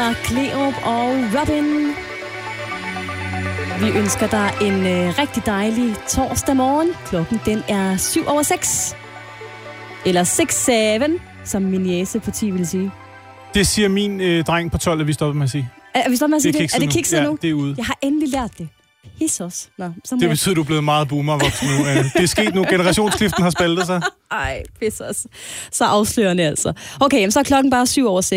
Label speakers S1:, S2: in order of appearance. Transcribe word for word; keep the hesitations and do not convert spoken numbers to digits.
S1: var Cleop og Robin. Vi ønsker dig en øh, rigtig dejlig torsdag morgen. Klokken den er syv over seks. Eller seks seven, som min jæse på ti vil sige.
S2: Det siger min øh, dreng på tolv, at vi stopper med at sige.
S1: Er, er vi stoppet med at sige det? Er det kikset nu?
S2: Ja, det er ude.
S1: Jeg har endelig lært det. His os. Nå, så
S2: det betyder, at du er blevet meget boomer-voksen nu. Det er sket nu. Generationskliften har spaltet sig.
S1: Ej, pis os. Så afslørende altså. Okay, så er klokken bare syv over seks.